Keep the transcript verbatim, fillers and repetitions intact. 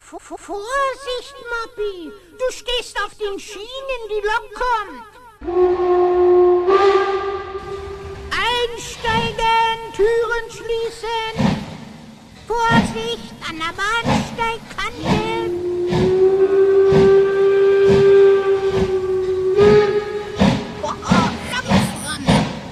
Vorsicht, Moppi! Du stehst auf den Schienen, die Lok kommt! Einsteigen, Türen schließen! Vorsicht, an der Bahnsteigkante!